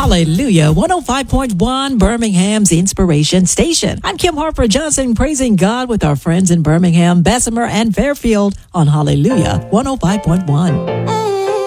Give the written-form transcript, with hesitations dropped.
Hallelujah. 105.1 Birmingham's Inspiration Station. I'm Kim Harper Johnson, praising God with our friends in Birmingham, Bessemer, and Fairfield on Hallelujah 105.1.